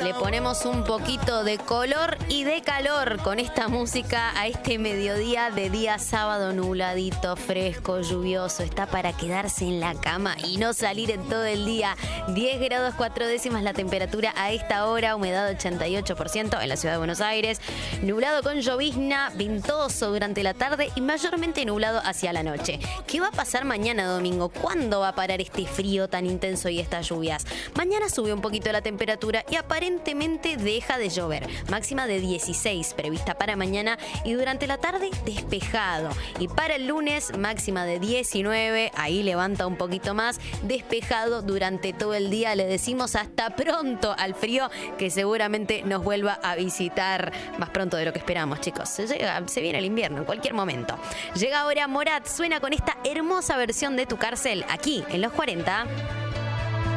Le ponemos un poquito de color y de calor con esta música a este mediodía de día sábado nubladito, fresco, lluvioso. Está para quedarse en la cama y no salir en todo el día. 10 grados 4 décimas la temperatura a esta hora, humedad 88% en la ciudad de Buenos Aires. Nublado con llovizna, ventoso durante la tarde y mayormente nublado hacia la noche. ¿Qué va a pasar mañana domingo? ¿Cuándo va a parar este frío tan intenso y estas lluvias? Mañana sube un poquito la temperatura y aparentemente deja de llover. Máxima de 16 prevista para mañana y durante la tarde despejado. Y para el lunes máxima de 19, ahí levanta un poquito más, despejado durante todo el día. Le decimos hasta pronto al frío que seguramente nos vuelva a visitar más pronto de lo que esperamos, chicos. Se viene el invierno en cualquier momento. Llega ahora Morat, suena con esta hermosa versión de Tu Cárcel aquí en Los 40.